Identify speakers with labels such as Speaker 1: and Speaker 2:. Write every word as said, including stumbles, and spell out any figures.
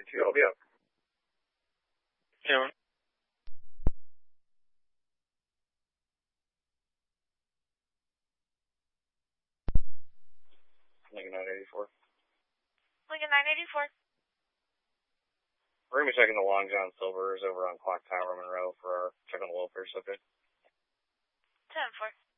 Speaker 1: two, I'll be up.
Speaker 2: Yeah.
Speaker 1: Lincoln nine eighty-four.
Speaker 3: Lincoln nine eighty-four.
Speaker 1: We're going to be checking the Long John Silvers over on Clock Tower, Monroe for our check on the welfare subject.
Speaker 3: ten four.